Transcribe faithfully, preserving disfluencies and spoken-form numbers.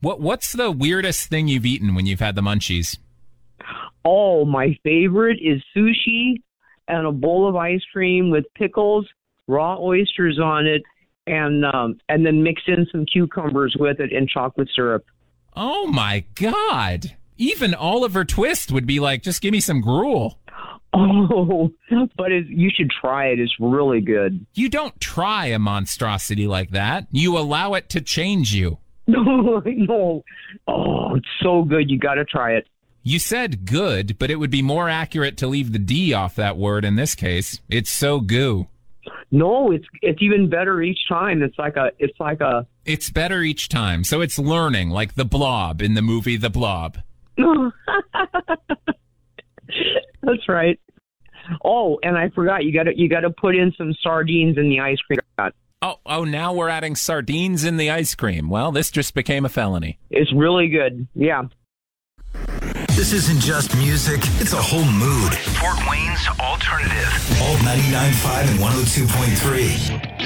What What's the weirdest thing you've eaten when you've had the munchies? Oh, my favorite is sushi and a bowl of ice cream with pickles, raw oysters on it, and um, and then mix in some cucumbers with it and chocolate syrup. Oh, my God. Even Oliver Twist would be like, just give me some gruel. Oh, but it, you should try it. It's really good. You don't try a monstrosity like that. You allow it to change you. No, no. Oh, it's so good. You got to try it. You said good, but it would be more accurate to leave the D off that word in this case. It's so goo. No, it's it's even better each time. It's like a it's like a It's better each time. So it's learning, like the Blob in the movie The Blob. That's right. Oh, and I forgot, you got to you got to put in some sardines in the ice cream. Oh, oh, now we're adding sardines in the ice cream. Well, this just became a felony. It's really good. Yeah. This isn't just music, it's a whole mood. Fort Wayne's Alternative. Alt ninety-nine point five and one oh two point three.